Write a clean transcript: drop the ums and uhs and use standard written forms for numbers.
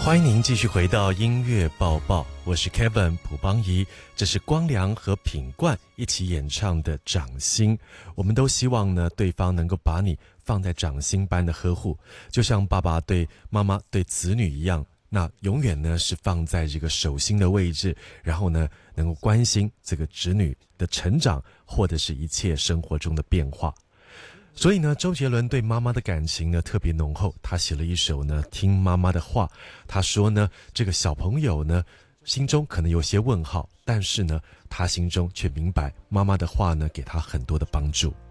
欢迎您继续回到音乐报报，我是 Kevin 蒲邦仪，这是光良和品冠一起演唱的《掌心》。我们都希望呢，对方能够把你放在掌心般的呵护，就像爸爸对妈妈对子女一样，那永远呢是放在这个手心的位置，然后呢能够关心这个子女的成长，或者是一切生活中的变化。所以呢，周杰伦对妈妈的感情呢特别浓厚，他写了一首呢《听妈妈的话》。他说呢，这个小朋友呢心中可能有些问号，但是呢他心中却明白妈妈的话呢给他很多的帮助。